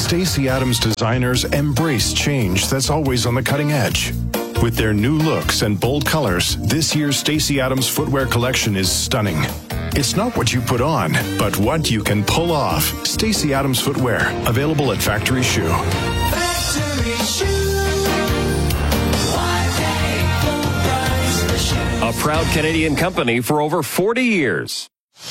Stacey Adams designers embrace change that's always on the cutting edge. With their new looks and bold colors, this year's Stacey Adams footwear collection is stunning. It's not what you put on, but what you can pull off. Stacey Adams footwear, available at Factory Shoe. Factory Shoe. A proud Canadian company for over 40 years.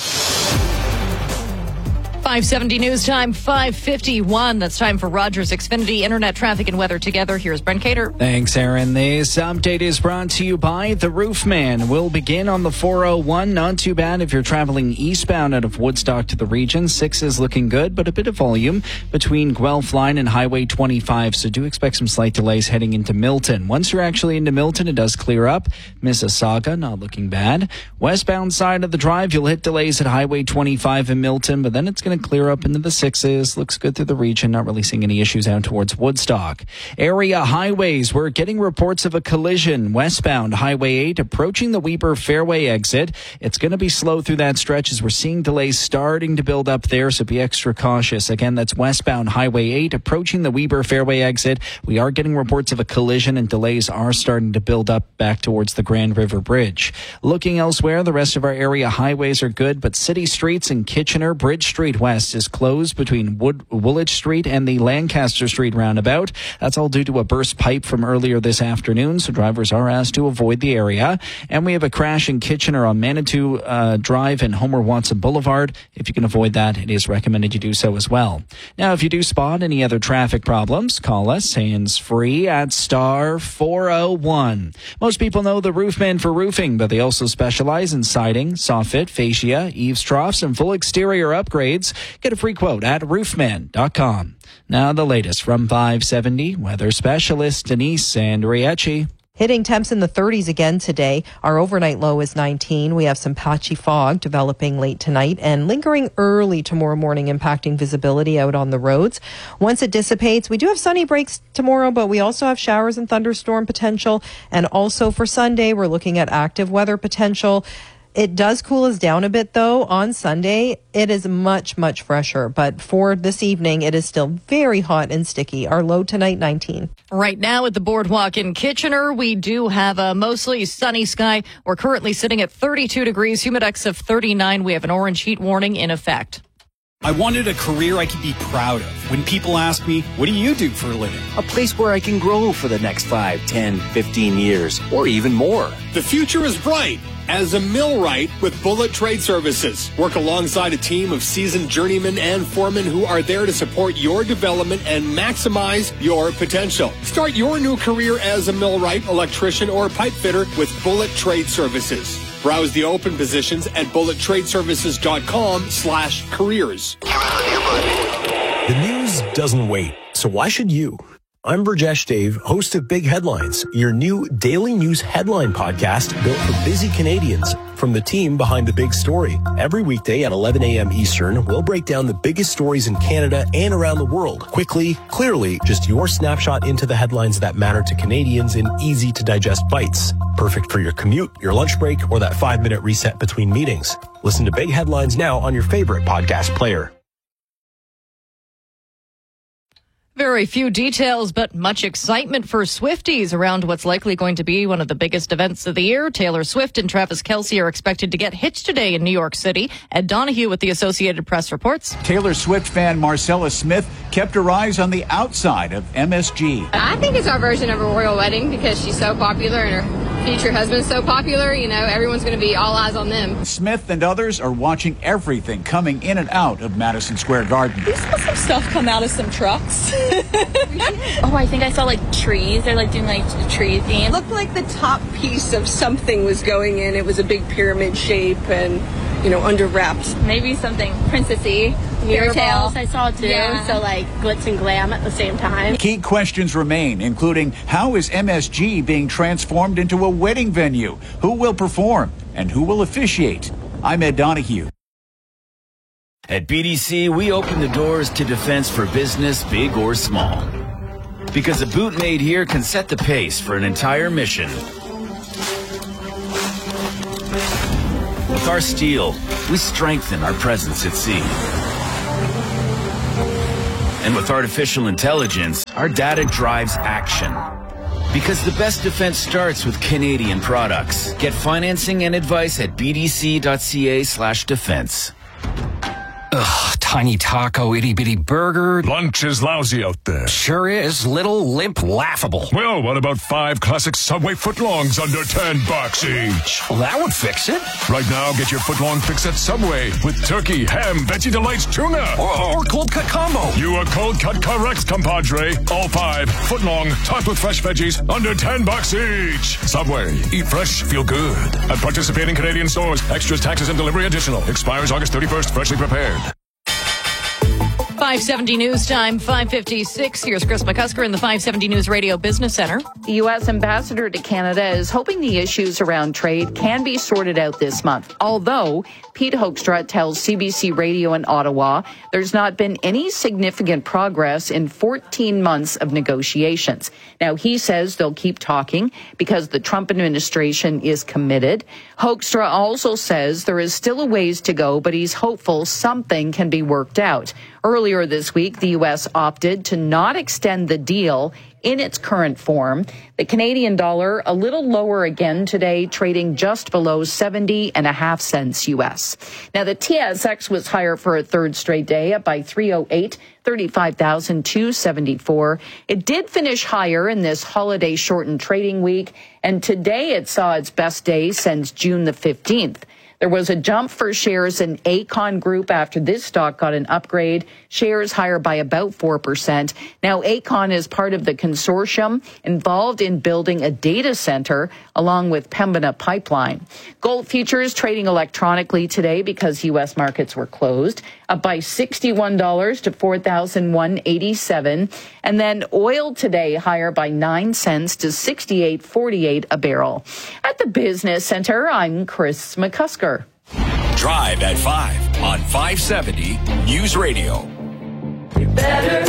570 news time, 5:51. That's time for Rogers Xfinity Internet traffic and weather together. Here's Brent Cater. Thanks, Aaron. This update is brought to you by The Roofman. We'll begin on the 401. Not too bad if you're traveling eastbound out of Woodstock to the region. 6 is looking good, but a bit of volume between Guelph Line and Highway 25. So do expect some slight delays heading into Milton. Once you're actually into Milton, it does clear up. Mississauga, not looking bad. Westbound side of the drive, you'll hit delays at Highway 25 in Milton, but then it's going to clear up into the 6s. Looks good through the region. Not really seeing any issues out towards Woodstock. Area highways. We're getting reports of a collision westbound Highway 8 approaching the Weber Fairway exit. It's going to be slow through that stretch as we're seeing delays starting to build up there, so be extra cautious. Again, that's westbound Highway 8 approaching the Weber Fairway exit. We are getting reports of a collision and delays are starting to build up back towards the Grand River Bridge. Looking elsewhere, the rest of our area highways are good, but city streets in Kitchener, Bridge Street West is closed between Woolwich Street and the Lancaster Street roundabout. That's all due to a burst pipe from earlier this afternoon, so drivers are asked to avoid the area. And we have a crash in Kitchener on Manitou Drive and Homer Watson Boulevard. If you can avoid that, it is recommended you do so as well. Now, if you do spot any other traffic problems, call us hands-free at star 401. Most people know the Roofman for roofing, but they also specialize in siding, soffit, fascia, eaves troughs, and full exterior upgrades. Get a free quote at roofman.com. Now the latest from 570 weather specialist Denise Andriecci. Hitting temps in the 30s again today. Our overnight low is 19. We have some patchy fog developing late tonight and lingering early tomorrow morning, impacting visibility out on the roads. Once it dissipates, we do have sunny breaks tomorrow, but we also have showers and thunderstorm potential. And also for Sunday, we're looking at active weather potential. It does cool us down a bit, though. On Sunday, it is much, much fresher. But for this evening, it is still very hot and sticky. Our low tonight, 19. Right now at the Boardwalk in Kitchener, we do have a mostly sunny sky. We're currently sitting at 32 degrees, humidex of 39. We have an orange heat warning in effect. I wanted a career I could be proud of. When people ask me, what do you do for a living? A place where I can grow for the next 5, 10, 15 years, or even more. The future is bright as a millwright with Bullet Trade Services. Work alongside a team of seasoned journeymen and foremen who are there to support your development and maximize your potential. Start your new career as a millwright, electrician, or pipe fitter with Bullet Trade Services. Browse the open positions at bullettradeservices.com/careers. The news doesn't wait, so why should you? I'm Burjesh Dave, host of Big Headlines, your new daily news headline podcast built for busy Canadians from the team behind the big story. Every weekday at 11 a.m. Eastern, we'll break down the biggest stories in Canada and around the world. Quickly, clearly, just your snapshot into the headlines that matter to Canadians in easy-to-digest bites. Perfect for your commute, your lunch break, or that 5-minute reset between meetings. Listen to Big Headlines now on your favorite podcast player. Very few details, but much excitement for Swifties around what's likely going to be one of the biggest events of the year. Taylor Swift and Travis Kelce are expected to get hitched today in New York City. Ed Donahue with the Associated Press reports. Taylor Swift fan Marcella Smith kept her eyes on the outside of MSG. I think it's our version of a royal wedding because she's so popular and her future husband's so popular. You know, everyone's going to be all eyes on them. Smith and others are watching everything coming in and out of Madison Square Garden. We saw some stuff come out of some trucks. Oh, I think I saw like trees. They're like doing like a tree theme. It looked like the top piece of something was going in. It was a big pyramid shape and, you know, under wraps. Maybe something princessy. Fairy tales I saw too. Yeah. So like glitz and glam at the same time. Key questions remain, including how is MSG being transformed into a wedding venue? Who will perform and who will officiate? I'm Ed Donahue. At BDC, we open the doors to defense for business, big or small. Because a boot made here can set the pace for an entire mission. With our steel, we strengthen our presence at sea. And with artificial intelligence, our data drives action. Because the best defense starts with Canadian products. Get financing and advice at bdc.ca/defense. Ugh, tiny taco, itty-bitty burger. Lunch is lousy out there. Sure is. Little, limp, laughable. Well, what about 5 classic Subway footlongs under $10 each? Well, that would fix it. Right now, get your footlong fix at Subway with turkey, ham, Veggie Delights, tuna. Or cold cut combo. You are cold cut correct, compadre. All 5 footlong, topped with fresh veggies, under $10 each. Subway. Eat fresh, feel good. At participating Canadian stores. Extras, taxes, and delivery additional. Expires August 31st. Freshly prepared. 570 News Time, 5:56. Here's Chris McCusker in the 570 News Radio Business Center. The U.S. ambassador to Canada is hoping the issues around trade can be sorted out this month. Although Pete Hoekstra tells CBC Radio in Ottawa there's not been any significant progress in 14 months of negotiations. Now, he says they'll keep talking because the Trump administration is committed. Hoekstra also says there is still a ways to go, but he's hopeful something can be worked out. Earlier this week, the U.S. opted to not extend the deal in its current form. The Canadian dollar a little lower again today, trading just below 70.5 cents U.S. Now, the TSX was higher for a third straight day, up by 308, 35,274. It did finish higher in this holiday-shortened trading week, and today it saw its best day since June the 15th. There was a jump for shares in Aecon Group after this stock got an upgrade. Shares higher by about 4%. Now, Aecon is part of the consortium involved in building a data center along with Pembina Pipeline. Gold futures trading electronically today because U.S. markets were closed, up by $61 to $4,187. And then oil today higher by 9 cents to $68.48 a barrel. At the Business Center, I'm Chris McCusker. Drive at 5 on 570 News Radio. You're better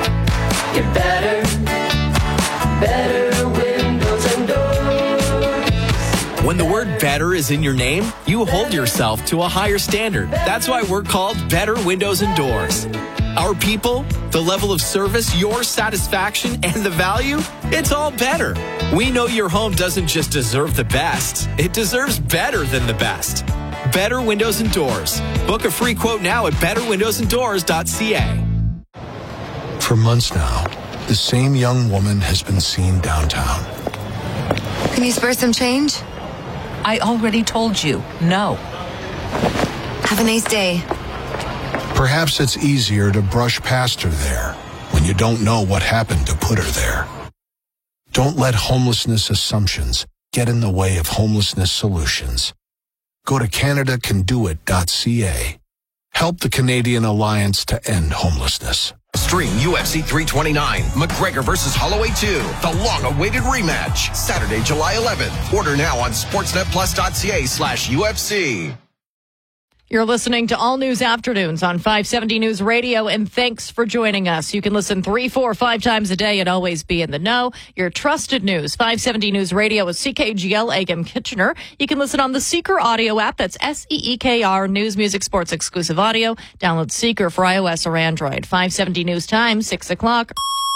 windows and doors. When the word better is in your name, you hold yourself to a higher standard. That's why we're called Better Windows and Doors. Our people, the level of service, your satisfaction, and the value, it's all better. We know your home doesn't just deserve the best, it deserves better than the best. Better Windows and Doors. Book a free quote now at betterwindowsanddoors.ca. For months now, the same young woman has been seen downtown. Can you spare some change? I already told you, no. Have a nice day. Perhaps it's easier to brush past her there when you don't know what happened to put her there. Don't let homelessness assumptions get in the way of homelessness solutions. Go to CanadaCanDoIt.ca. Help the Canadian Alliance to End Homelessness. Stream UFC 329, McGregor versus Holloway 2, the long-awaited rematch, Saturday, July 11th. Order now on sportsnetplus.ca/UFC. You're listening to All News Afternoons on 570 News Radio, and thanks for joining us. You can listen 3, 4, 5 times a day and always be in the know. Your trusted news, 570 News Radio with CKGL Agam Kitchener. You can listen on the Seeker audio app. That's SEEKR, News, Music, Sports exclusive audio. Download Seeker for iOS or Android. 570 News Time, 6 o'clock.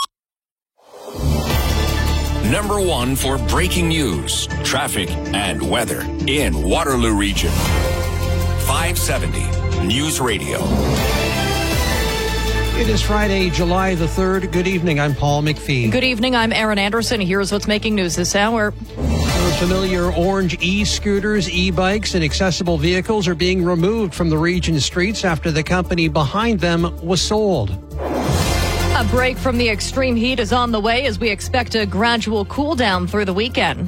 Number 1 for breaking news, traffic, and weather in Waterloo Region. 570 News Radio. It is Friday, July the 3rd. Good evening. I'm Paul McPhee. Good evening. I'm Aaron Anderson. Here's what's making news this hour. Those familiar orange e-scooters, e-bikes, and accessible vehicles are being removed from the region's streets after the company behind them was sold. A break from the extreme heat is on the way as we expect a gradual cool down through the weekend.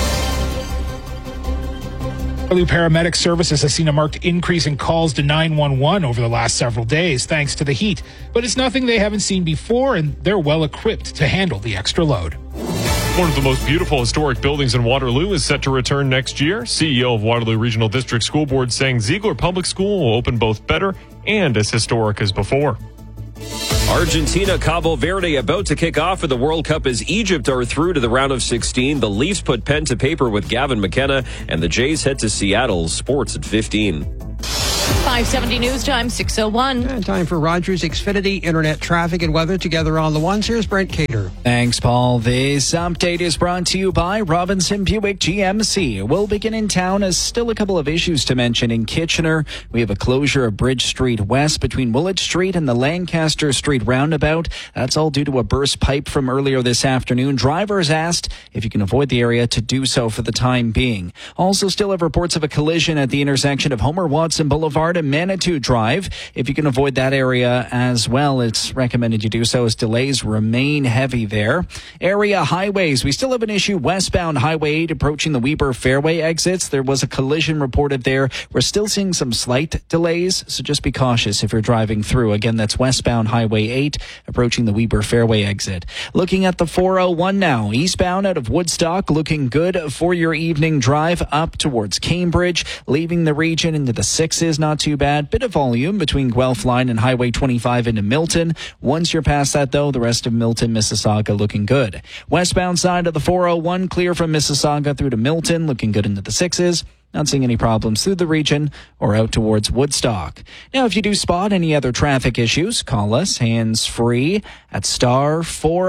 Waterloo Paramedic Services has seen a marked increase in calls to 911 over the last several days, thanks to the heat. But it's nothing they haven't seen before, and they're well equipped to handle the extra load. One of the most beautiful historic buildings in Waterloo is set to return next year. CEO of Waterloo Regional District School Board saying Ziegler Public School will open both better and as historic as before. Argentina, Cabo Verde about to kick off for the World Cup as Egypt are through to the round of 16. The Leafs put pen to paper with Gavin McKenna, and the Jays head to Seattle. Sports at 15. 570 News Time, 6:01. And time for Rogers Xfinity Internet traffic and weather together on the ones. Here's Brent Cater. Thanks, Paul. This update is brought to you by Robinson Buick GMC. We'll begin in town as still a couple of issues to mention in Kitchener. We have a closure of Bridge Street West between Woolwich Street and the Lancaster Street roundabout. That's all due to a burst pipe from earlier this afternoon. Drivers asked if you can avoid the area to do so for the time being. Also still have reports of a collision at the intersection of Homer Watson Boulevard and Manitou Drive. If you can avoid that area as well, it's recommended you do so as delays remain heavy there. Area highways. We still have an issue westbound Highway 8 approaching the Weber Fairway exits. There was a collision reported there. We're still seeing some slight delays, so just be cautious if you're driving through. Again, that's westbound Highway 8 approaching the Weber Fairway exit. Looking at the 401 now. Eastbound out of Woodstock, looking good for your evening drive up towards Cambridge. Leaving the region into the 6s, not too bad. Bit of volume between Guelph Line and Highway 25 into Milton. Once you're past that, though, the rest of Milton, Mississauga looking good. Westbound side of the 401, clear from Mississauga through to Milton, looking good into the 6s. Not seeing any problems through the region or out towards Woodstock. Now, if you do spot any other traffic issues, call us hands-free at star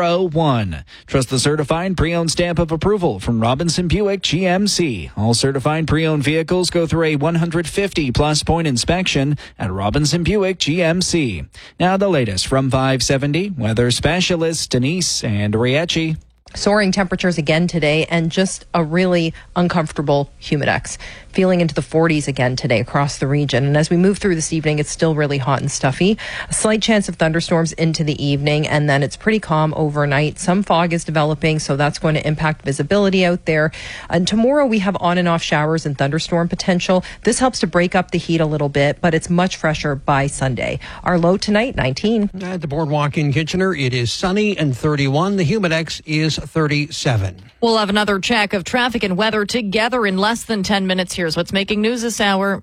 401. Trust the certified pre-owned stamp of approval from Robinson Buick GMC. All certified pre-owned vehicles go through a 150-plus point inspection at Robinson Buick GMC. Now, the latest from 570 weather specialist Denise Andriecci. Soaring temperatures again today and just a really uncomfortable humidex. Feeling into the 40s again today across the region. And as we move through this evening, it's still really hot and stuffy. A slight chance of thunderstorms into the evening, and then it's pretty calm overnight. Some fog is developing, so that's going to impact visibility out there. And tomorrow we have on and off showers and thunderstorm potential. This helps to break up the heat a little bit, but it's much fresher by Sunday. Our low tonight, 19. At the Boardwalk in Kitchener, it is sunny and 31. The humidex is 37. We'll have another check of traffic and weather together in less than 10 minutes. Here's what's making news this hour.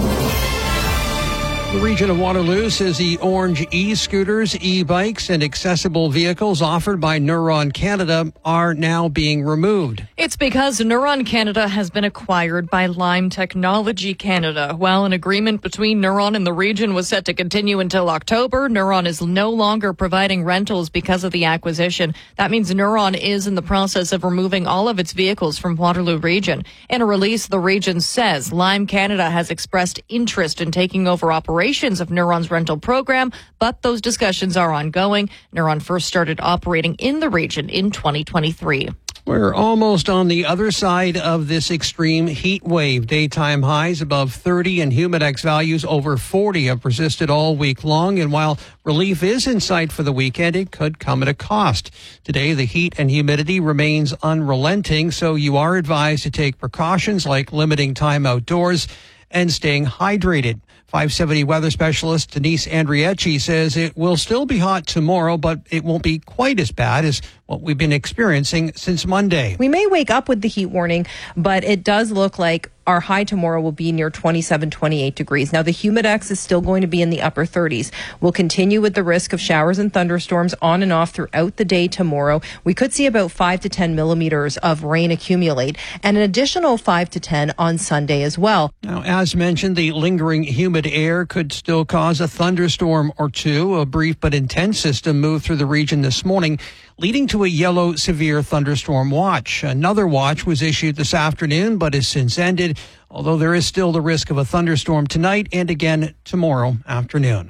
The region of Waterloo says the orange e-scooters, e-bikes, and accessible vehicles offered by Neuron Canada are now being removed. It's because Neuron Canada has been acquired by Lime Technology Canada. While an agreement between Neuron and the region was set to continue until October, Neuron is no longer providing rentals because of the acquisition. That means Neuron is in the process of removing all of its vehicles from Waterloo region. In a release, the region says Lime Canada has expressed interest in taking over operations of Neuron's rental program, but those discussions are ongoing. Neuron first started operating in the region in 2023. We're almost on the other side of this extreme heat wave. Daytime highs above 30 and humidex values over 40 have persisted all week long. And while relief is in sight for the weekend, it could come at a cost. Today, the heat and humidity remains unrelenting, so you are advised to take precautions like limiting time outdoors and staying hydrated. 570 weather specialist Denise Andriecci says it will still be hot tomorrow, but it won't be quite as bad as what we've been experiencing since Monday. We may wake up with the heat warning, but it does look like our high tomorrow will be near 27, 28 degrees. Now, the humidex is still going to be in the upper 30s. We'll continue with the risk of showers and thunderstorms on and off throughout the day tomorrow. We could see about 5 to 10 millimeters of rain accumulate and an additional 5 to 10 on Sunday as well. Now, as mentioned, the lingering humid air could still cause a thunderstorm or two. A brief but intense system moved through the region this morning, leading to a yellow severe thunderstorm watch. Another watch was issued this afternoon, but has since ended, although there is still the risk of a thunderstorm tonight and again tomorrow afternoon.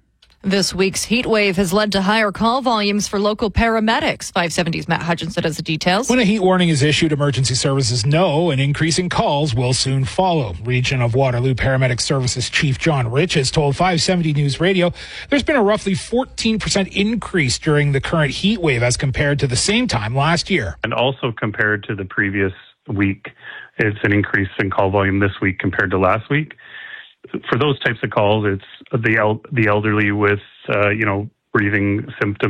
This week's heat wave has led to higher call volumes for local paramedics. 570's Matt Hutchinson has the details. When a heat warning is issued, emergency services know an increase in calls will soon follow. Region of Waterloo Paramedic Services Chief John Rich has told 570 News Radio there's been a roughly 14% increase during the current heat wave as compared to the same time last year. And also compared to the previous week, it's an increase in call volume this week compared to last week. For those types of calls, it's the elderly with, breathing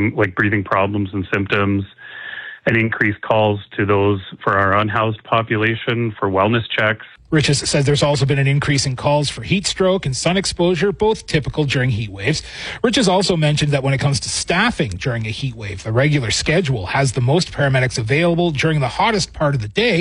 problems and symptoms, and increased calls to those for our unhoused population for wellness checks. Richard says there's also been an increase in calls for heat stroke and sun exposure, both typical during heat waves. Rich has also mentioned that when it comes to staffing during a heat wave, the regular schedule has the most paramedics available during the hottest part of the day,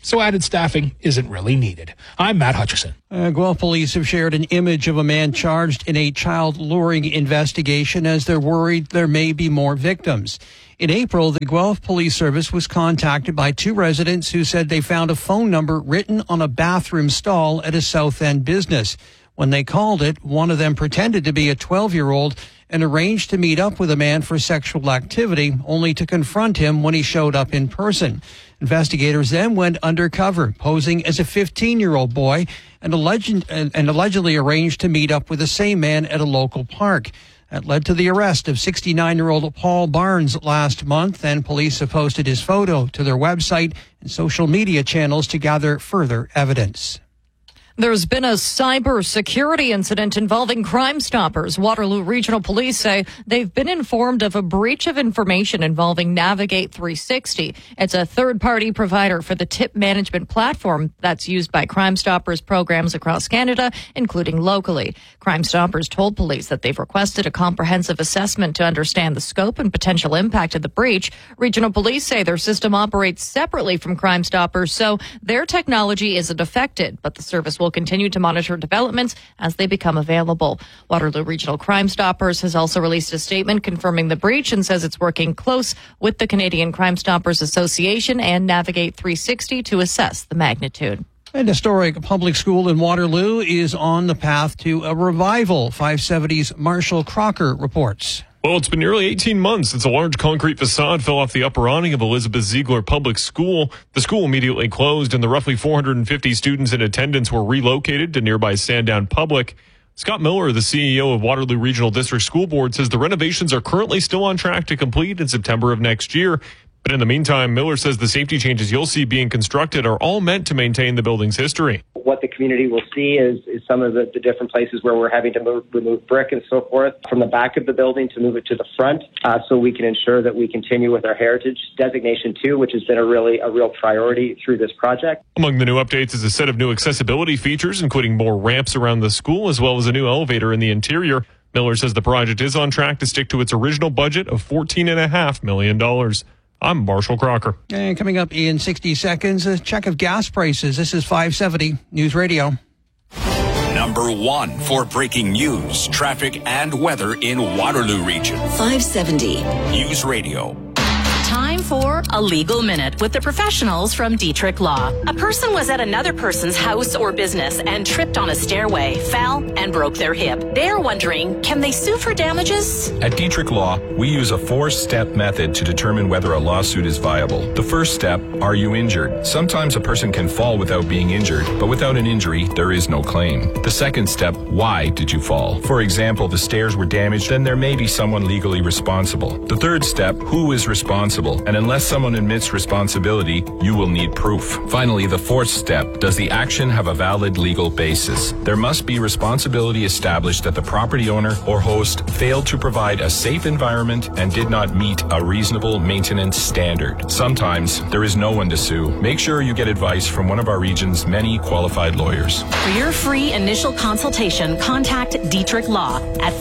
so added staffing isn't really needed. I'm Matt Hutchison. Guelph police have shared an image of a man charged in a child luring investigation as they're worried there may be more victims. In April, the Guelph Police Service was contacted by 2 residents who said they found a phone number written on a bathroom stall at a South End business. When they called it, one of them pretended to be a 12-year-old and arranged to meet up with a man for sexual activity, only to confront him when he showed up in person. Investigators then went undercover, posing as a 15-year-old boy, and allegedly arranged to meet up with the same man at a local park. That led to the arrest of 69-year-old Paul Barnes last month, and police have posted his photo to their website and social media channels to gather further evidence. There's been a cybersecurity incident involving Crime Stoppers. Waterloo Regional Police say they've been informed of a breach of information involving Navigate 360. It's a third-party provider for the tip management platform that's used by Crime Stoppers programs across Canada, including locally. Crime Stoppers told police that they've requested a comprehensive assessment to understand the scope and potential impact of the breach. Regional Police say their system operates separately from Crime Stoppers, so their technology isn't affected, but the service will continue to monitor developments as they become available. Waterloo Regional Crime Stoppers has also released a statement confirming the breach and says it's working close with the Canadian Crime Stoppers Association and Navigate 360 to assess the magnitude. An historic public school in Waterloo is on the path to a revival. 570's Marshall Crocker reports. Well, it's been nearly 18 months since a large concrete facade fell off the upper awning of Elizabeth Ziegler Public School. The school immediately closed, and the roughly 450 students in attendance were relocated to nearby Sandown Public. Scott Miller, the CEO of Waterloo Regional District School Board, says the renovations are currently still on track to complete in September of next year. But in the meantime, Miller says the safety changes you'll see being constructed are all meant to maintain the building's history. What the community will see is some of the different places where we're having to remove brick and so forth from the back of the building to move it to the front, so we can ensure that we continue with our heritage designation too, which has been a real priority through this project. Among the new updates is a set of new accessibility features, including more ramps around the school, as well as a new elevator in the interior. Miller says the project is on track to stick to its original budget of $14.5 million. I'm Marshall Crocker. And coming up in 60 seconds, a check of gas prices. This is 570 News Radio. Number 1 for breaking news, traffic, and weather in Waterloo Region. 570 News Radio. Time for a legal minute with the professionals from Dietrich Law. A person was at another person's house or business and tripped on a stairway, fell, and broke their hip. They're wondering, can they sue for damages? At Dietrich Law, we use a 4-step method to determine whether a lawsuit is viable. The first step, are you injured? Sometimes a person can fall without being injured, but without an injury, there is no claim. The second step, why did you fall? For example, the stairs were damaged, then there may be someone legally responsible. The third step, who is responsible? And unless someone admits responsibility, you will need proof. Finally, the fourth step, does the action have a valid legal basis? There must be responsibility established that the property owner or host failed to provide a safe environment and did not meet a reasonable maintenance standard. Sometimes there is no one to sue. Make sure you get advice from one of our region's many qualified lawyers. For your free initial consultation, contact Dietrich Law at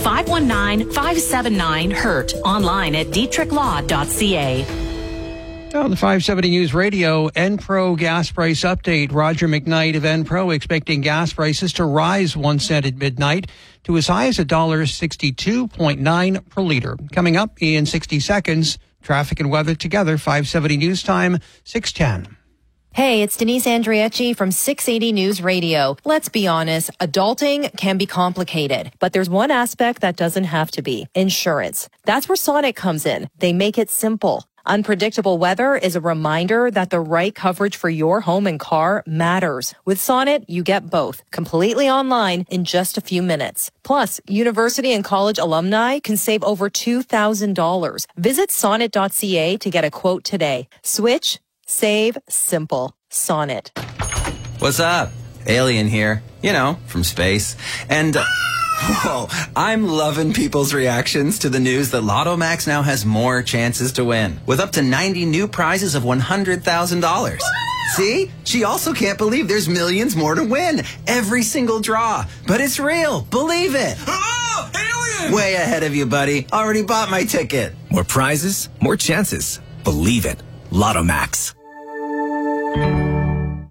519-579-HURT, online at dietrichlaw.ca. On the 570 News Radio, Enpro gas price update. Roger McKnight of Enpro expecting gas prices to rise 1 cent at midnight to as high as $1.62.9 per liter. Coming up in 60 seconds, traffic and weather together, 570 News Time, 6:10. Hey, it's Denise Andriecci from 680 News Radio. Let's be honest, adulting can be complicated, but there's one aspect that doesn't have to be: insurance. That's where Sonnet comes in. They make it simple. Unpredictable weather is a reminder that the right coverage for your home and car matters. With Sonnet, you get both, completely online in just a few minutes. Plus, university and college alumni can save over $2,000. Visit sonnet.ca to get a quote today. Switch, save, simple. Sonnet. What's up? Alien here. You know, from space. And... whoa, I'm loving people's reactions to the news that Lotto Max now has more chances to win, with up to 90 new prizes of $100,000. See? She also can't believe there's millions more to win. Every single draw. But it's real. Believe it. Oh, alien! Way ahead of you, buddy. Already bought my ticket. More prizes, more chances. Believe it. Lotto Max.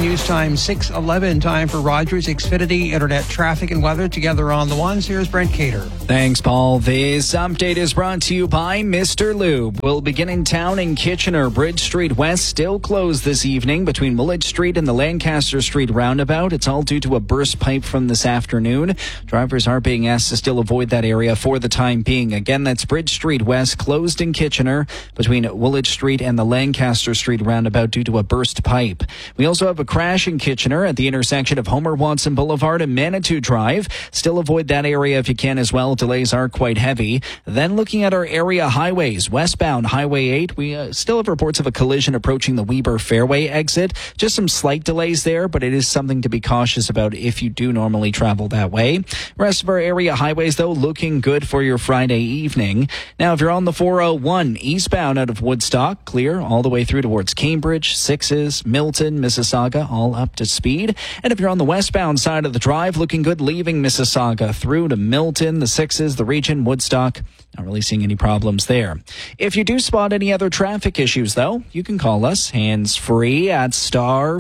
News Time 6:11. Time for Rogers Xfinity Internet traffic and weather together on the ones. Here's Brent Cater. Thanks, Paul. This update is brought to you by Mr. Lube. We'll begin in town in Kitchener. Bridge Street West still closed this evening between Woolwich Street and the Lancaster Street roundabout. It's all due to a burst pipe from this afternoon. Drivers are being asked to still avoid that area for the time being. Again, that's Bridge Street West closed in Kitchener between Woolwich Street and the Lancaster Street roundabout due to a burst pipe. We also have a crash in Kitchener at the intersection of Homer Watson Boulevard and Manitou Drive. Still avoid that area if you can as well. Delays are quite heavy. Then looking at our area highways, westbound Highway 8, we still have reports of a collision approaching the Weber Fairway exit. Just some slight delays there, but it is something to be cautious about if you do normally travel that way. Rest of our area highways, though, looking good for your Friday evening. Now, if you're on the 401 eastbound out of Woodstock, clear all the way through towards Cambridge, Sixes, Milton, Mississauga, all up to speed. And if you're on the westbound side of the drive, looking good leaving Mississauga through to Milton, the Sixes, the region, Woodstock. Not really seeing any problems there. If you do spot any other traffic issues, though, you can call us hands-free at star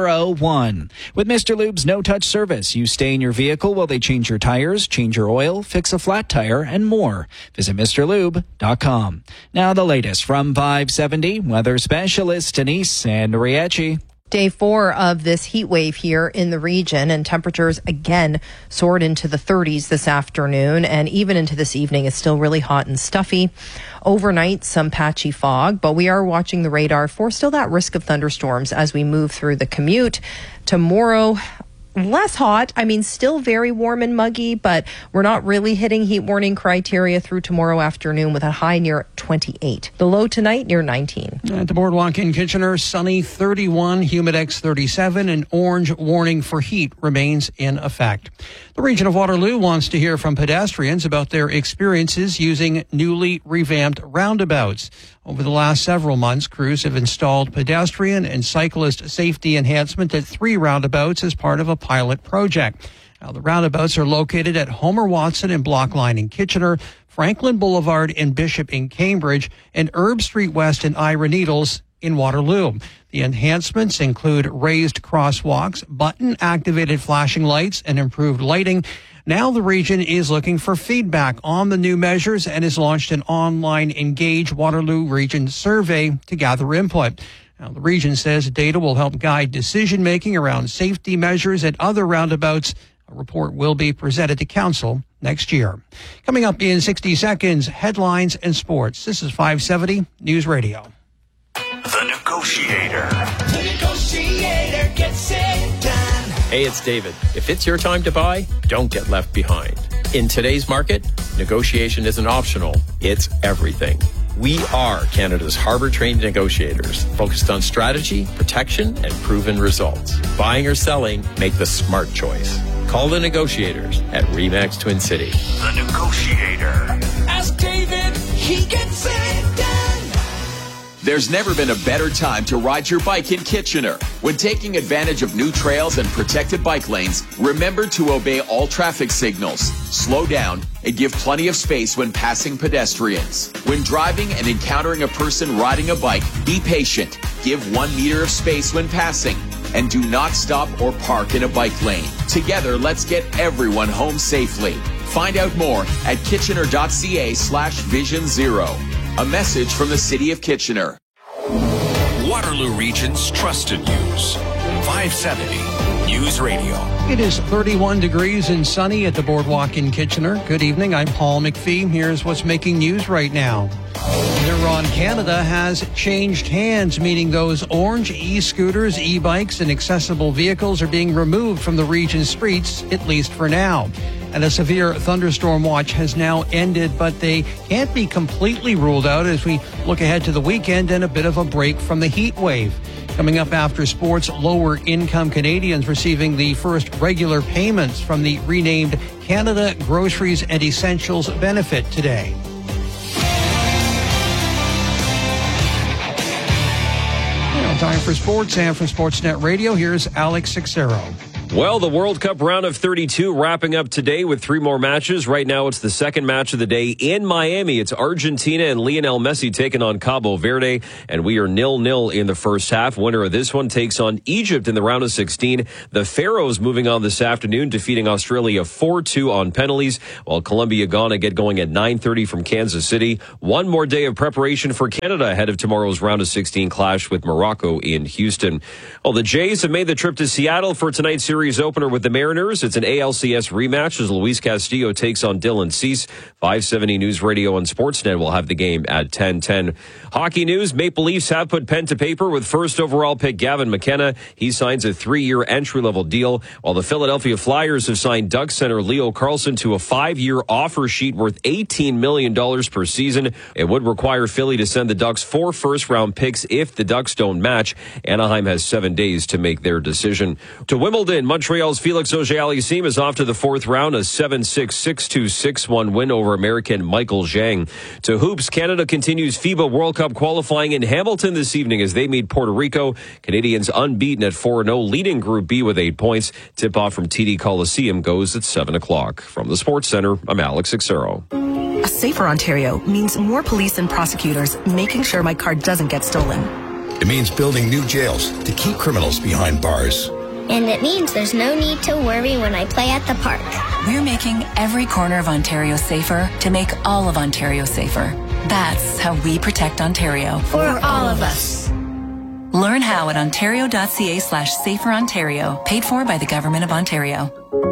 401. With Mr. Lube's no-touch service, you stay in your vehicle while they change your tires, change your oil, fix a flat tire, and more. Visit MrLube.com. Now the latest from 570 weather specialist Denise Sandriecci. Day 4 of this heat wave here in the region, and temperatures again soared into the 30s this afternoon, and even into this evening it's still really hot and stuffy. Overnight, some patchy fog, but we are watching the radar for still that risk of thunderstorms as we move through the commute. Tomorrow, less hot. I mean, still very warm and muggy, but we're not really hitting heat warning criteria through tomorrow afternoon with a high near 28. The low tonight near 19. At the Boardwalk in Kitchener, sunny 31, humidex 37, and orange warning for heat remains in effect. The region of Waterloo wants to hear from pedestrians about their experiences using newly revamped roundabouts. Over the last several months, crews have installed pedestrian and cyclist safety enhancement at 3 roundabouts as part of a pilot project. Now, the roundabouts are located at Homer Watson and Block Line in Kitchener, Franklin Boulevard and Bishop in Cambridge, and Herb Street West and Ira Needles in Waterloo. The enhancements include raised crosswalks, button-activated flashing lights, and improved lighting. Now the region is looking for feedback on the new measures and has launched an online Engage Waterloo Region survey to gather input. Now, the region says data will help guide decision-making around safety measures at other roundabouts. A report will be presented to council next year. Coming up in 60 seconds, headlines and sports. This is 570 News Radio. The Negotiator. The Negotiator gets it done. Hey, it's David. If it's your time to buy, don't get left behind. In today's market, negotiation isn't optional, it's everything. We are Canada's Harbour-trained negotiators, focused on strategy, protection, and proven results. Buying or selling, make the smart choice. Call the negotiators at RE/MAX Twin City. The Negotiator. Ask David, he gets it done. There's never been a better time to ride your bike in Kitchener. When taking advantage of new trails and protected bike lanes, remember to obey all traffic signals, slow down, and give plenty of space when passing pedestrians. When driving and encountering a person riding a bike, be patient, give 1 meter of space when passing, and do not stop or park in a bike lane. Together, let's get everyone home safely. Find out more at kitchener.ca/Vision Zero. A message from the City of Kitchener. Waterloo Region's trusted news. 570 News Radio. It is 31 degrees and sunny at the Boardwalk in Kitchener. Good evening. I'm Paul McPhee. Here's what's making news right now. Neuron Canada has changed hands, meaning those orange e-scooters, e-bikes, and accessible vehicles are being removed from the region's streets, at least for now. And a severe thunderstorm watch has now ended, but they can't be completely ruled out as we look ahead to the weekend and a bit of a break from the heat wave. Coming up after sports, lower-income Canadians receiving the first regular payments from the renamed Canada Groceries and Essentials benefit today. Now, time for sports, and from Sportsnet Radio, here's Alex Sixero. Well, the World Cup round of 32 wrapping up today with 3 more matches. Right now, it's the second match of the day in Miami. It's Argentina and Lionel Messi taking on Cabo Verde, and we are 0-0 in the first half. Winner of this one takes on Egypt in the round of 16. The Pharaohs moving on this afternoon, defeating Australia 4-2 on penalties, while Colombia-Ghana get going at 9:30 from Kansas City. One more day of preparation for Canada ahead of tomorrow's round of 16 clash with Morocco in Houston. Well, the Jays have made the trip to Seattle for tonight's series opener with the Mariners. It's an ALCS rematch as Luis Castillo takes on Dylan Cease. 570 News Radio and Sportsnet will have the game at 10:10. Hockey news, Maple Leafs have put pen to paper with first overall pick Gavin McKenna. He signs a 3-year entry-level deal, while the Philadelphia Flyers have signed Ducks center Leo Carlsson to a 5-year offer sheet worth $18 million per season. It would require Philly to send the Ducks 4 first-round picks if the Ducks don't match. Anaheim has 7 days to make their decision. To Wimbledon, Montreal's Felix Auger-Aliassime is off to the 4th round, a 7-6, 6-2, 6-1 win over American Michael Zhang. To hoops, Canada continues FIBA World Cup qualifying in Hamilton this evening as they meet Puerto Rico. Canadians unbeaten at 4-0, leading Group B with 8 points. Tip-off from TD Coliseum goes at 7 o'clock. From the Sports Center, I'm Alex Xero. A safer Ontario means more police and prosecutors making sure my car doesn't get stolen. It means building new jails to keep criminals behind bars. And it means there's no need to worry when I play at the park. We're making every corner of Ontario safer to make all of Ontario safer. That's how we protect Ontario. For all of us. Learn how at ontario.ca/saferontario. Paid for by the Government of Ontario.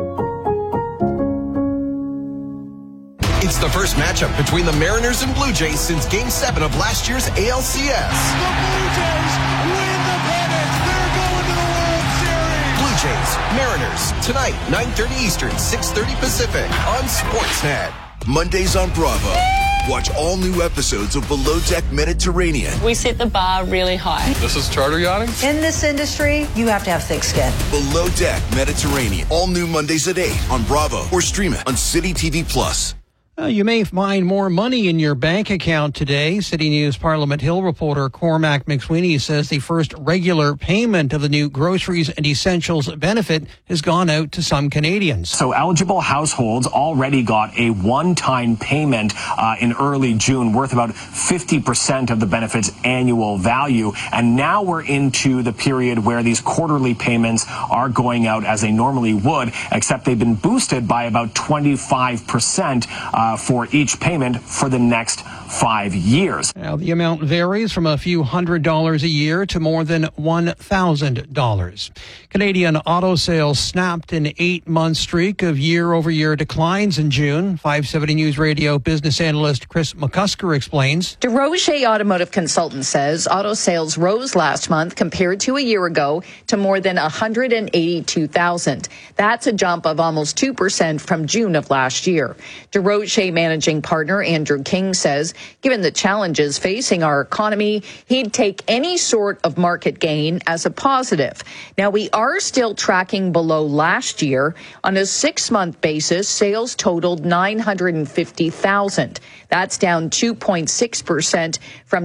It's the first matchup between the Mariners and Blue Jays since Game 7 of last year's ALCS. The Blue Jays win the pennant. They're going to the World Series. Blue Jays, Mariners, tonight, 9:30 Eastern, 6:30 Pacific on Sportsnet. Mondays on Bravo. Watch all new episodes of Below Deck Mediterranean. We set the bar really high. This is charter yachting. In this industry, you have to have thick skin. Below Deck Mediterranean. All new Mondays at 8 on Bravo or stream it on City TV Plus. You may find more money in your bank account today. City News Parliament Hill reporter Cormac McSweeney says the first regular payment of the new groceries and essentials benefit has gone out to some Canadians. So eligible households already got a one-time payment in early June worth about 50% of the benefit's annual value. And now we're into the period where these quarterly payments are going out as they normally would, except they've been boosted by about 25% for each payment for the next 5 years. Now, the amount varies from a few $100s a year to more than $1,000. Canadian auto sales snapped an 8-month streak of year-over-year declines in June. 570 News Radio business analyst Chris McCusker explains. DeRoche Automotive Consultant says auto sales rose last month compared to a year ago to more than 182,000. That's a jump of almost 2% from June of last year. DeRoche managing partner Andrew King says, given the challenges facing our economy, he'd take any sort of market gain as a positive. Now, we are still tracking below last year. On a 6-month basis, sales totaled 950,000. That's down 2.6% from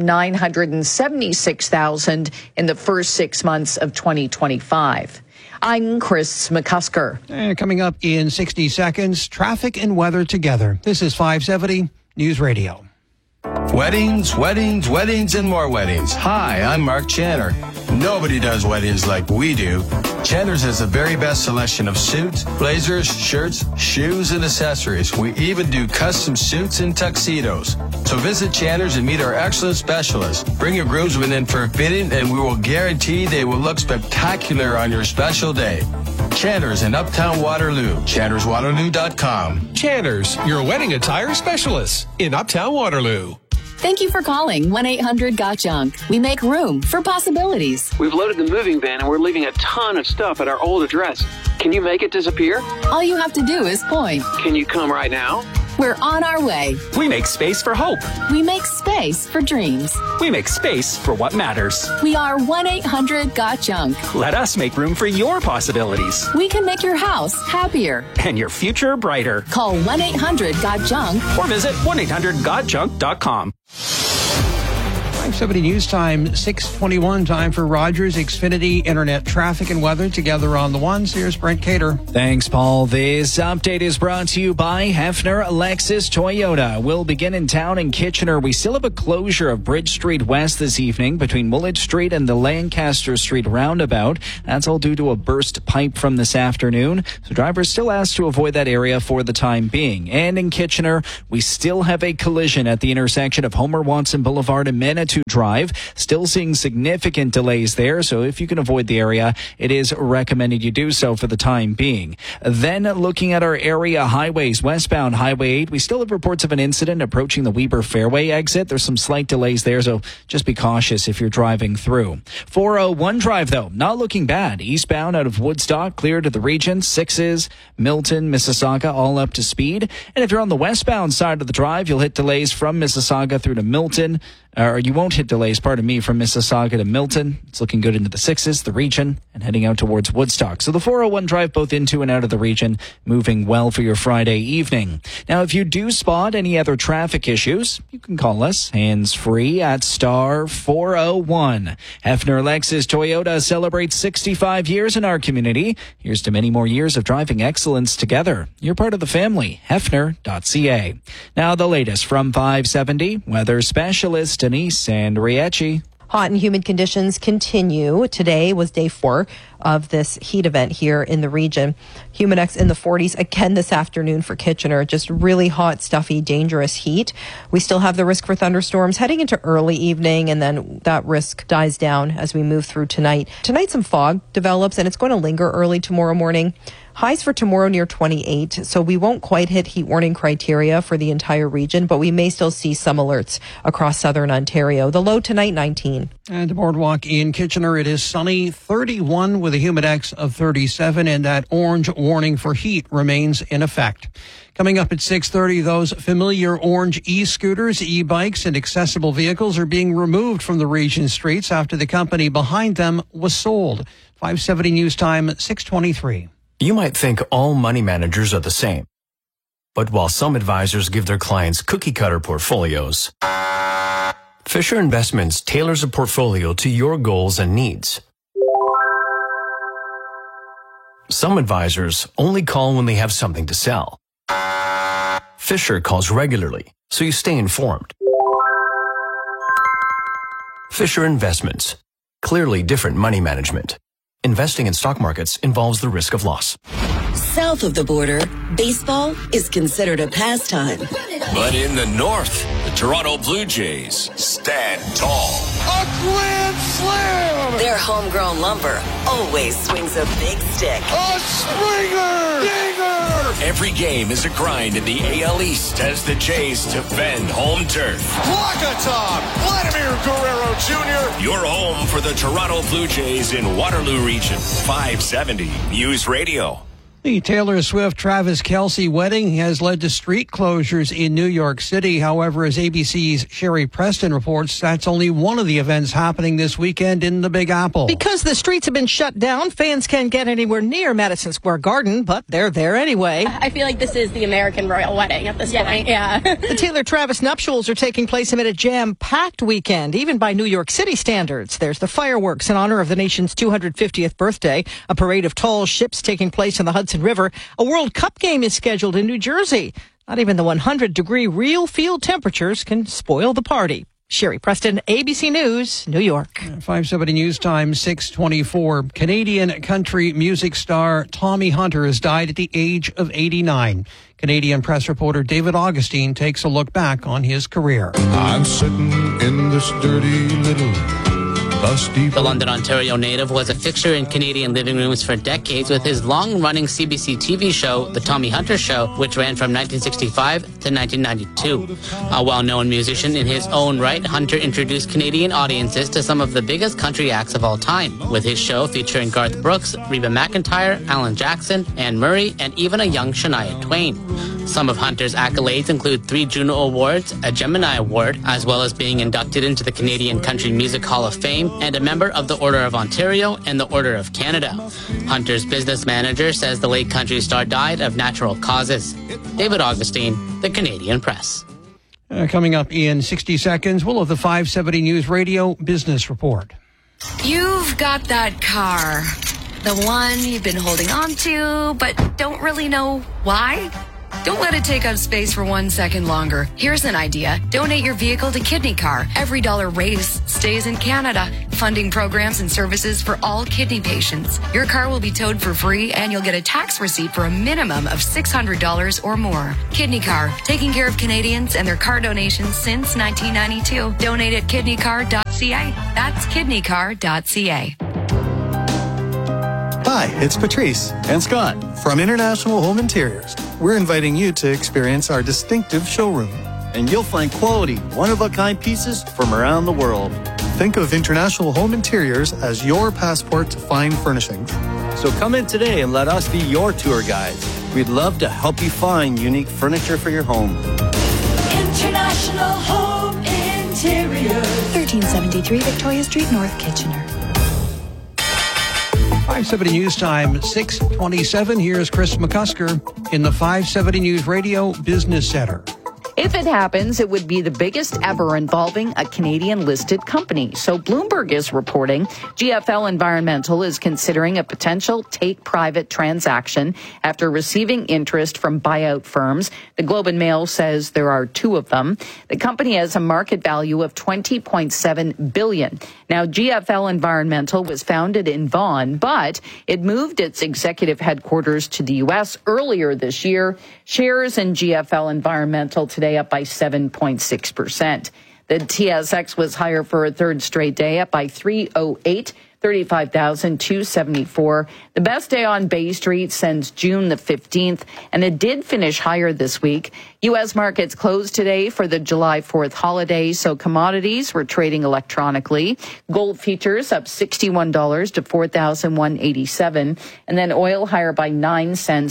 976,000 in the first 6 months of 2025. I'm Chris McCusker. Coming up in 60 seconds, traffic and weather together. This is 570 News Radio. Weddings, weddings, weddings, and more weddings. Hi, I'm Mark Channer. Nobody does weddings like we do. Channer's has the very best selection of suits, blazers, shirts, shoes, and accessories. We even do custom suits and tuxedos. So visit Channer's and meet our excellent specialists. Bring your groomsmen in for a fitting, and we will guarantee they will look spectacular on your special day. Channer's in Uptown Waterloo. ChannersWaterloo.com. Channer's, your wedding attire specialist in Uptown Waterloo. Thank you for calling 1-800-GOT-JUNK. We make room for possibilities. We've loaded the moving van and we're leaving a ton of stuff at our old address. Can you make it disappear? All you have to do is point. Can you come right now? We're on our way. We make space for hope. We make space for dreams. We make space for what matters. We are 1-800-GOT-JUNK. Let us make room for your possibilities. We can make your house happier. And your future brighter. Call 1-800-GOT-JUNK. Or visit 1-800-GOTJUNK.com. 570 News Time, 6:21. Time for Rogers Xfinity Internet traffic and weather together on the ones. Here's Brent Cater. Thanks, Paul. This update is brought to you by Hefner Lexus Toyota. We'll begin in town in Kitchener. We still have a closure of Bridge Street West this evening between Woolwich Street and the Lancaster Street roundabout. That's all due to a burst pipe from this afternoon. So drivers still asked to avoid that area for the time being. And in Kitchener, we still have a collision at the intersection of Homer Watson Boulevard and Manitou Drive. Still seeing significant delays there, so if you can avoid the area, it is recommended you do so for the time being. Then looking at our area highways, westbound Highway 8, we still have reports of an incident approaching the Weber Fairway exit. There's some slight delays there, so just be cautious if you're driving through. 401 Drive, though, not looking bad. Eastbound out of Woodstock, clear to the region, 6s, Milton, Mississauga, all up to speed. And if you're on the westbound side of the drive, you'll hit delays from Mississauga through to Milton. Or you won't hit delays, from Mississauga to Milton. It's looking good into the 6s, the region, and heading out towards Woodstock. So the 401 Drive both into and out of the region, moving well for your Friday evening. Now, if you do spot any other traffic issues, you can call us hands-free at star 401. Hefner Lexus Toyota celebrates 65 years in our community. Here's to many more years of driving excellence together. You're part of the family. Hefner.ca. Now, the latest from 570, weather specialist Denise Andriecci. Hot and humid conditions continue. Today was day 4 of this heat event here in the region. Humidex in the 40s again this afternoon for Kitchener. Just really hot, stuffy, dangerous heat. We still have the risk for thunderstorms heading into early evening, and then that risk dies down as we move through tonight. Tonight some fog develops, and it's going to linger early tomorrow morning. Highs for tomorrow near 28, so we won't quite hit heat warning criteria for the entire region, but we may still see some alerts across southern Ontario. The low tonight, 19. And the boardwalk in Kitchener, it is sunny, 31 with a humidex of 37, and that orange warning for heat remains in effect. Coming up at 6:30, those familiar orange e-scooters, e-bikes, and accessible vehicles are being removed from the region streets after the company behind them was sold. 570 News Time, 6:23. You might think all money managers are the same. But while some advisors give their clients cookie-cutter portfolios, Fisher Investments tailors a portfolio to your goals and needs. Some advisors only call when they have something to sell. Fisher calls regularly, so you stay informed. Fisher Investments. Clearly different money management. Investing in stock markets involves the risk of loss. South of the border, baseball is considered a pastime. But in the north, the Toronto Blue Jays stand tall. A grand slam! Their homegrown lumber always swings a big stick. A Springer! Dinger! Every game is a grind in the AL East as the Jays defend home turf. Walk-a-top! Vladimir Guerrero Jr. Your home for the Toronto Blue Jays in Waterloo Region. 570 News Radio. The Taylor Swift-Travis Kelce wedding has led to street closures in New York City. However, as ABC's Sherry Preston reports, that's only one of the events happening this weekend in the Big Apple. Because the streets have been shut down, fans can't get anywhere near Madison Square Garden, but they're there anyway. I feel like this is the American royal wedding at this point. Yeah. The Taylor-Travis nuptials are taking place amid a jam-packed weekend, even by New York City standards. There's the fireworks in honor of the nation's 250th birthday, a parade of tall ships taking place in the Hudson River. A World Cup game is scheduled in New Jersey. Not even the 100-degree real field temperatures can spoil the party. Sherry Preston, ABC News, New York. 570 News Time, 6:24. Canadian country music star Tommy Hunter has died at the age of 89. Canadian press reporter David Augustine takes a look back on his career. I'm sitting in this dirty little The London, Ontario native was a fixture in Canadian living rooms for decades with his long-running CBC TV show, The Tommy Hunter Show, which ran from 1965 to 1992. A well-known musician in his own right, Hunter introduced Canadian audiences to some of the biggest country acts of all time, with his show featuring Garth Brooks, Reba McEntire, Alan Jackson, Anne Murray, and even a young Shania Twain. Some of Hunter's accolades include 3 Juno Awards, a Gemini Award, as well as being inducted into the Canadian Country Music Hall of Fame, and a member of the Order of Ontario and the Order of Canada. Hunter's business manager says the late country star died of natural causes. David Augustine, The Canadian Press. Coming up in 60 seconds, we'll have the 570 News Radio Business Report. You've got that car. The one you've been holding on to, but don't really know why? Don't let it take up space for 1 second longer. Here's an idea. Donate your vehicle to Kidney Car. Every dollar raised stays in Canada, funding programs and services for all kidney patients. Your car will be towed for free, and you'll get a tax receipt for a minimum of $600 or more. Kidney Car, taking care of Canadians and their car donations since 1992. Donate at kidneycar.ca. That's kidneycar.ca. Hi, it's Patrice and Scott from International Home Interiors. We're inviting you to experience our distinctive showroom. And you'll find quality, one-of-a-kind pieces from around the world. Think of International Home Interiors as your passport to fine furnishings. So come in today and let us be your tour guides. We'd love to help you find unique furniture for your home. International Home Interiors. 1373 Victoria Street, North Kitchener. 570 News Time, 6:27. Here's Chris McCusker in the 570 News Radio Business Center. If it happens, it would be the biggest ever involving a Canadian-listed company. So Bloomberg is reporting GFL Environmental is considering a potential take-private transaction after receiving interest from buyout firms. The Globe and Mail says there are two of them. The company has a market value of $20.7 billion. Now, GFL Environmental was founded in Vaughan, but it moved its executive headquarters to the U.S. earlier this year. Shares in GFL Environmental today up by 7.6%. The TSX was higher for a third straight day, up by 308, 35,274. The best day on Bay Street since June the 15th, and it did finish higher this week. U.S. markets closed today for the July 4th holiday, so commodities were trading electronically. Gold futures up $61 to $4,187, and then oil higher by 9 cents,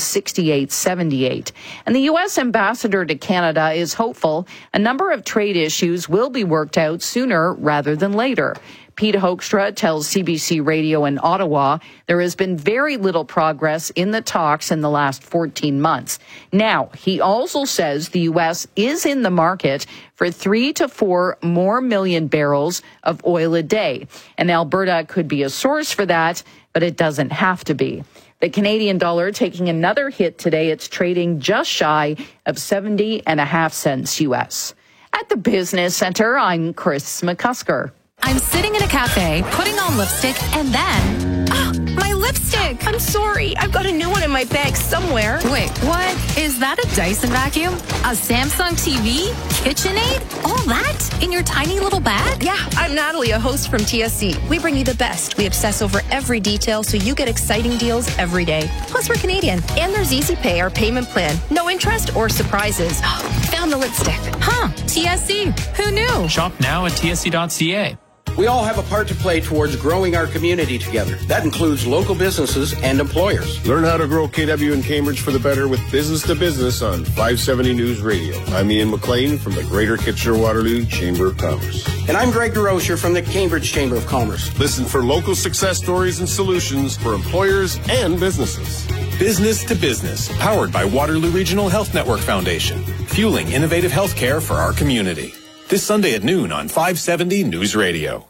$68.78. And the U.S. ambassador to Canada is hopeful a number of trade issues will be worked out sooner rather than later. Pete Hoekstra tells CBC Radio in Ottawa there has been very little progress in the talks in the last 14 months. Now, he also says the U.S. is in the market for 3 to 4 more million barrels of oil a day. And Alberta could be a source for that, but it doesn't have to be. The Canadian dollar taking another hit today. It's trading just shy of 70.5 cents U.S. At the Business Center, I'm Chris McCusker. I'm sitting in a cafe, putting on lipstick, and then... my lipstick! I'm sorry. I've got a new one in my bag somewhere. Wait, what? Is that a Dyson vacuum? A Samsung TV? KitchenAid? All that? In your tiny little bag? Yeah, I'm Natalie, a host from TSC. We bring you the best. We obsess over every detail so you get exciting deals every day. Plus, we're Canadian. And there's Easy Pay, our payment plan. No interest or surprises. Found the lipstick. Huh. TSC. Who knew? Shop now at tsc.ca. We all have a part to play towards growing our community together. That includes local businesses and employers. Learn how to grow KW in Cambridge for the better with Business to Business on 570 News Radio. I'm Ian McLean from the Greater Kitchener-Waterloo Chamber of Commerce. And I'm Greg DeRocher from the Cambridge Chamber of Commerce. Listen for local success stories and solutions for employers and businesses. Business to Business, powered by Waterloo Regional Health Network Foundation, fueling innovative healthcare for our community. This Sunday at noon on 570 News Radio.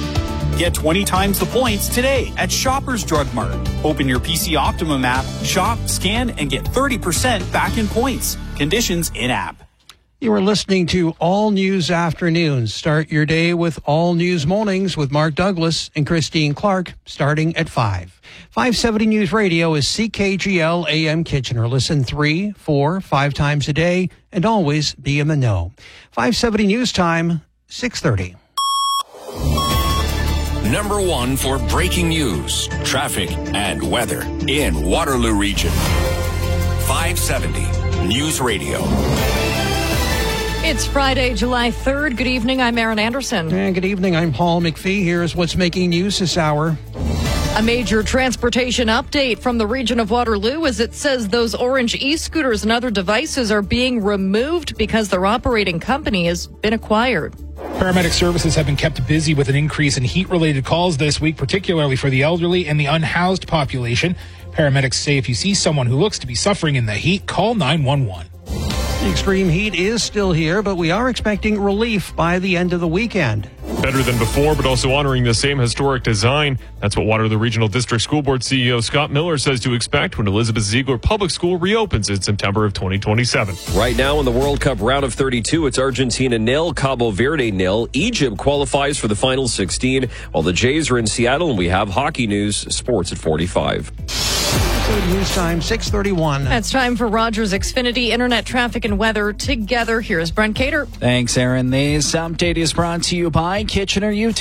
Get 20 times the points today at Shoppers Drug Mart. Open your PC Optimum app, shop, scan, and get 30% back in points. Conditions in-app. You are listening to All News Afternoons. Start your day with All News Mornings with Mark Douglas and Christine Clark, starting at 5. 570 News Radio is CKGL AM Kitchener. Listen 3, 4, 5 times a day and always be in the know. 570 News Time, 6:30. Number 1 for breaking news, traffic, and weather in Waterloo Region. 570 News Radio. It's Friday, July 3rd. Good evening. I'm Aaron Anderson. And good evening. I'm Paul McPhee. Here's what's making news this hour. A major transportation update from the region of Waterloo as it says those orange e-scooters and other devices are being removed because their operating company has been acquired. Paramedic services have been kept busy with an increase in heat-related calls this week, particularly for the elderly and the unhoused population. Paramedics say if you see someone who looks to be suffering in the heat, call 911. The extreme heat is still here, but we are expecting relief by the end of the weekend. Better than before, but also honoring the same historic design. That's what Waterloo Regional District School Board CEO Scott Miller says to expect when Elizabeth Ziegler Public School reopens in September of 2027. Right now in the World Cup round of 32, it's Argentina 0, Cabo Verde 0. Egypt qualifies for the final 16, while the Jays are in Seattle, and we have hockey news, sports at 45. News time, 6:31. It's time for Rogers Xfinity Internet Traffic and Weather together. Here's Brent Cater. Thanks, Aaron. This update is brought to you by Kitchener Utah.